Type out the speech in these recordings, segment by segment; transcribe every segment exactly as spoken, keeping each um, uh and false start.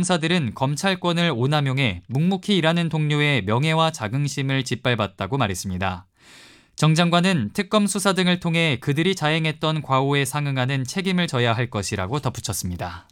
형사들은 검찰권을 오남용해 묵묵히 일하는 동료의 명예와 자긍심을 짓밟았다고 말했습니다. 정 장관은 특검 수사 등을 통해 그들이 자행했던 과오에 상응하는 책임을 져야 할 것이라고 덧붙였습니다.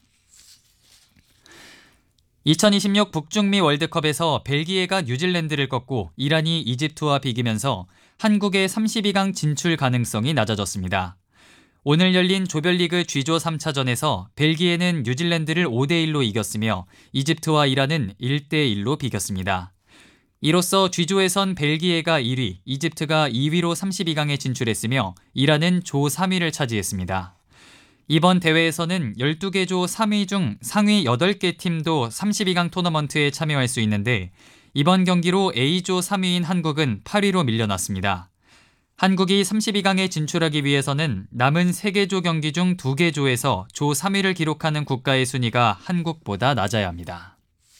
이천이십육 북중미 월드컵에서 벨기에가 뉴질랜드를 꺾고 이란이 이집트와 비기면서 한국의 삼십이 강 진출 가능성이 낮아졌습니다. 오늘 열린 조별리그 G조 삼 차전에서 벨기에는 뉴질랜드를 오 대 일로 이겼으며 이집트와 이란은 일 대 일로 비겼습니다. 이로써 G조에선 벨기에가 일 위, 이집트가 이 위로 삼십이 강에 진출했으며 이란은 조 삼 위를 차지했습니다. 이번 대회에서는 열두 개 조 삼 위 중 상위 여덟 개 팀도 삼십이 강 토너먼트에 참여할 수 있는데 이번 경기로 A조 삼 위인 한국은 팔 위로 밀려났습니다. 한국이 삼십이 강에 진출하기 위해서는 남은 세 개 조 경기 중 두 개 조에서 조 삼 위를 기록하는 국가의 순위가 한국보다 낮아야 합니다.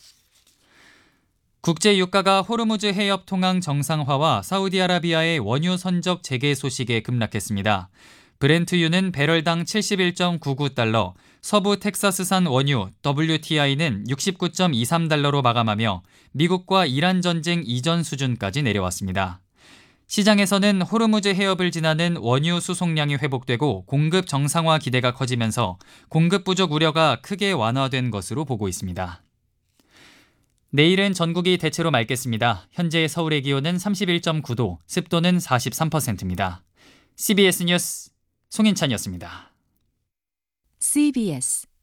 국제유가가 호르무즈 해협 통항 정상화와 사우디아라비아의 원유 선적 재개 소식에 급락했습니다. 브렌트유는 배럴당 칠십일 점 구구 달러, 서부 텍사스산 원유 더블유티아이는 육십구 점 이삼 달러로 마감하며 미국과 이란 전쟁 이전 수준까지 내려왔습니다. 시장에서는 호르무즈 해협을 지나는 원유 수송량이 회복되고 공급 정상화 기대가 커지면서 공급 부족 우려가 크게 완화된 것으로 보고 있습니다. 내일은 전국이 대체로 맑겠습니다. 현재 서울의 기온은 삼십일 점 구 도, 습도는 사십삼 퍼센트입니다. 씨비에스 뉴스 송인찬이었습니다. 씨비에스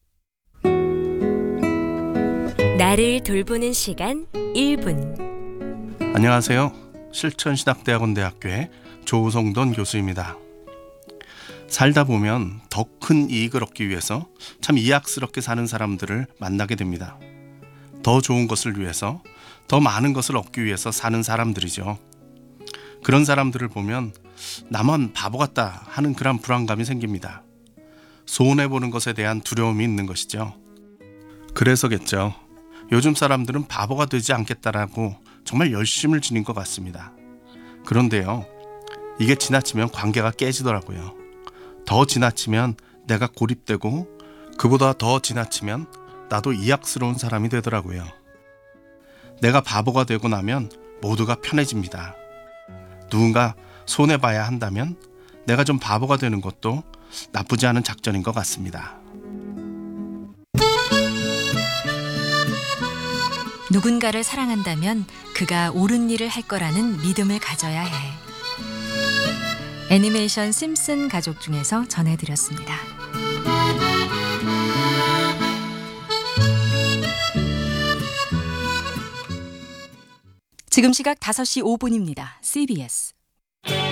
나를 돌보는 시간 일 분. 안녕하세요. 실천신학대학원대학교의 조성돈 교수입니다. 살다 보면 더 큰 이익을 얻기 위해서 참 이악스럽게 사는 사람들을 만나게 됩니다. 더 좋은 것을 위해서, 더 많은 것을 얻기 위해서 사는 사람들이죠. 그런 사람들을 보면 나만 바보 같다 하는 그런 불안감이 생깁니다. 손해보는 것에 대한 두려움이 있는 것이죠. 그래서겠죠. 요즘 사람들은 바보가 되지 않겠다라고 정말 열심을 지닌 것 같습니다. 그런데요, 이게 지나치면 관계가 깨지더라고요. 더 지나치면 내가 고립되고 그보다 더 지나치면 나도 이악스러운 사람이 되더라고요. 내가 바보가 되고 나면 모두가 편해집니다. 누군가 손해봐야 한다면 내가 좀 바보가 되는 것도 나쁘지 않은 작전인 것 같습니다. 누군가를 사랑한다면 그가 옳은 일을 할 거라는 믿음을 가져야 해. 애니메이션 심슨 가족 중에서 전해드렸습니다. 지금 시각 다섯 시 오 분입니다. 씨비에스